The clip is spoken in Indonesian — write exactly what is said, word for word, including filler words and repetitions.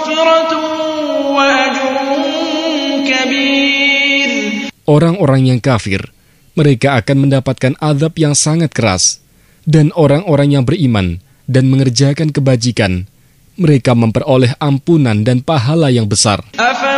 مغفرة وأجر كبير. Orang-orang yang kafir, mereka akan mendapatkan azab yang sangat keras. Dan orang-orang yang beriman dan mengerjakan kebajikan, mereka memperoleh ampunan dan pahala yang besar. أفلا